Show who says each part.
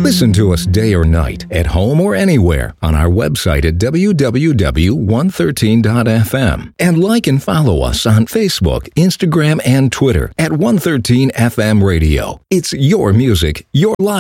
Speaker 1: Listen to us day or night, at home or anywhere, on our website at www.113.fm. And like and follow us on Facebook, Instagram, and Twitter at 113 FM Radio. It's your music, your life.